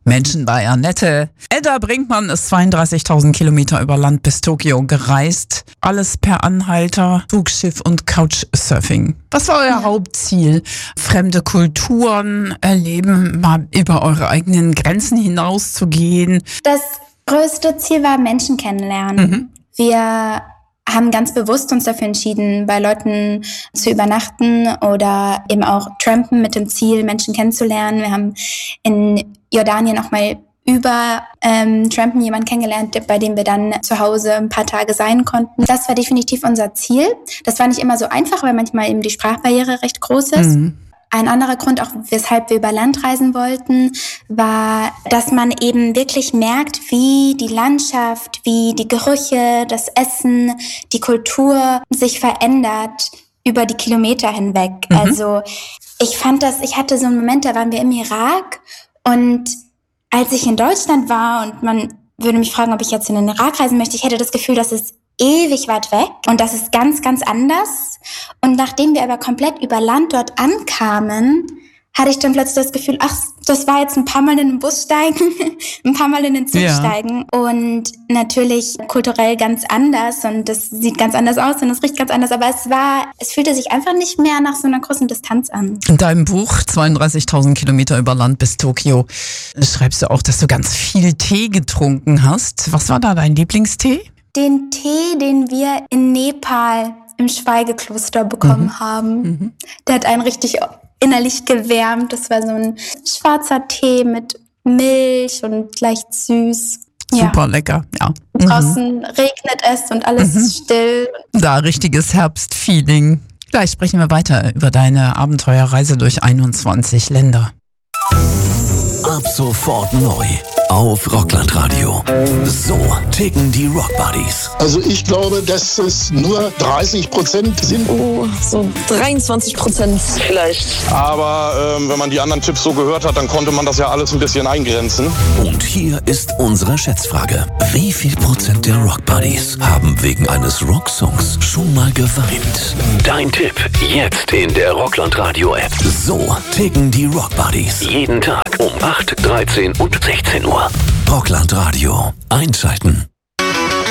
Menschen bei Annette. Edda Brinkmann ist 32.000 Kilometer über Land bis Tokio gereist. Alles per Anhalter, Zugschiff und Couchsurfing. Was war euer Hauptziel? Fremde Kulturen erleben, mal über eure eigenen Grenzen hinaus zu gehen? Das größte Ziel war Menschen kennenlernen. Wir haben ganz bewusst uns dafür entschieden, bei Leuten zu übernachten oder eben auch trampen mit dem Ziel, Menschen kennenzulernen. Wir haben in Jordanien auch mal über Trampen jemanden kennengelernt, bei dem wir dann zu Hause ein paar Tage sein konnten. Das war definitiv unser Ziel. Das war nicht immer so einfach, weil manchmal eben die Sprachbarriere recht groß ist. Ein anderer Grund, auch weshalb wir über Land reisen wollten, war, dass man eben wirklich merkt, wie die Landschaft, wie die Gerüche, das Essen, die Kultur sich verändert über die Kilometer hinweg. Also ich hatte so einen Moment, da waren wir im Irak und als ich in Deutschland war und man würde mich fragen, ob ich jetzt in den Irak reisen möchte, ich hätte das Gefühl, dass es ewig weit weg und das ist ganz, ganz anders. Und nachdem wir aber komplett über Land dort ankamen, hatte ich dann plötzlich das Gefühl, ach, das war jetzt ein paar Mal in den Bus steigen, ein paar Mal in den Zug steigen und natürlich kulturell ganz anders und das sieht ganz anders aus und es riecht ganz anders, aber es fühlte sich einfach nicht mehr nach so einer großen Distanz an. In deinem Buch 32.000 Kilometer über Land bis Tokio schreibst du auch, dass du ganz viel Tee getrunken hast. Was war da dein Lieblingstee? Den Tee, den wir in Nepal im Schweigekloster bekommen haben. Der hat einen richtig innerlich gewärmt. Das war so ein schwarzer Tee mit Milch und leicht süß. Super lecker, ja. Draußen regnet es und alles ist still. Da richtiges Herbstfeeling. Gleich sprechen wir weiter über deine Abenteuerreise durch 21 Länder. Ab sofort neu auf Rockland-Radio. So ticken die Rock Buddies. Also ich glaube, dass es nur 30% sind. Oh, so 23% vielleicht. Aber wenn man die anderen Tipps so gehört hat, dann konnte man das ja alles ein bisschen eingrenzen. Und hier ist unsere Schätzfrage. Wie viel Prozent der Rock Buddies haben wegen eines Rocksongs schon mal geweint? Dein Tipp jetzt in der Rockland-Radio-App. So ticken die Rock Buddies. Jeden Tag um 8, 13 und 16 Uhr. Rockland Radio. Einschalten.